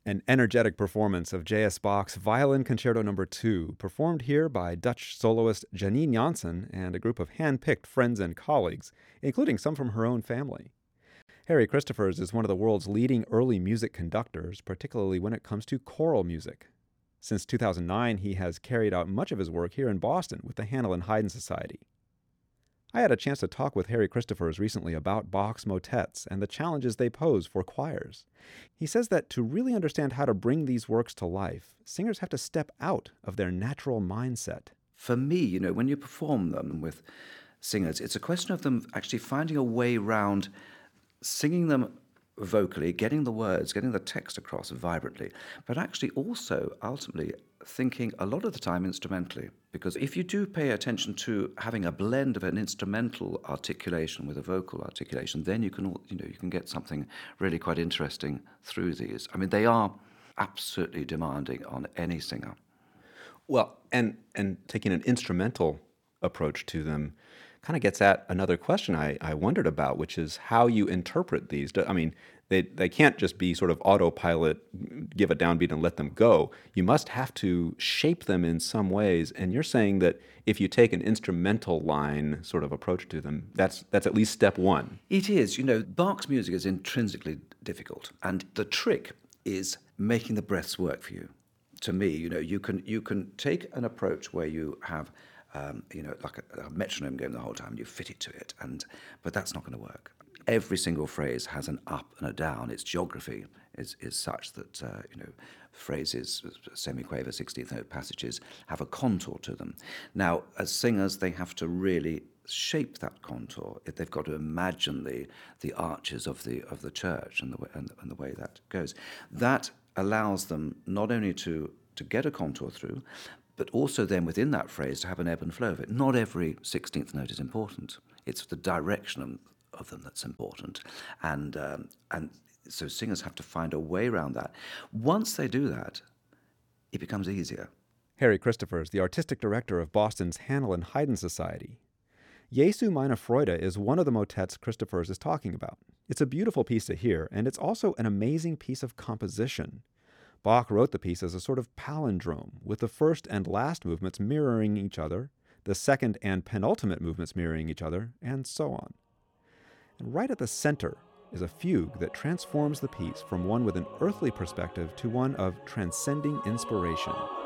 An energetic performance of J.S. Bach's Violin Concerto No. 2, performed here by Dutch soloist Janine Janssen and a group of hand-picked friends and colleagues, including some from her own family. Harry Christophers is one of the world's leading early music conductors, particularly when it comes to choral music. Since 2009, he has carried out much of his work here in Boston with the Handel and Haydn Society. I had a chance to talk with Harry Christophers recently about Bach's motets and the challenges they pose for choirs. He says that to really understand how to bring these works to life, singers have to step out of their natural mindset. For me, when you perform them with singers, it's a question of them actually finding a way round singing them vocally, getting the words, getting the text across vibrantly, but actually also ultimately thinking a lot of the time instrumentally. Because if you do pay attention to having a blend of an instrumental articulation with a vocal articulation, then you can get something really quite interesting through these. I mean, they are absolutely demanding on any singer. Well, and taking an instrumental approach to them kind of gets at another question I wondered about, which is how you interpret these. I mean, they can't just be sort of autopilot, give a downbeat and let them go. You must have to shape them in some ways. And you're saying that if you take an instrumental line sort of approach to them, that's at least step one. It is. Bach's music is intrinsically difficult. And the trick is making the breaths work for you. To me, you can take an approach where you have like a metronome going the whole time, you fit it to it, but that's not going to work. Every single phrase has an up and a down. Its geography is such that phrases, semiquaver, 16th note passages, have a contour to them. Now, as singers, they have to really shape that contour. They've got to imagine the arches of the church and the way that goes. That allows them not only to get a contour through, but also then within that phrase to have an ebb and flow of it. Not every 16th note is important. It's the direction of them that's important. And so singers have to find a way around that. Once they do that, it becomes easier. Harry Christophers, the artistic director of Boston's Handel and Haydn Society. Jesu meine Freude is one of the motets Christophers is talking about. It's a beautiful piece to hear, and it's also an amazing piece of composition. Bach wrote the piece as a sort of palindrome, with the first and last movements mirroring each other, the second and penultimate movements mirroring each other, and so on. And right at the center is a fugue that transforms the piece from one with an earthly perspective to one of transcending inspiration.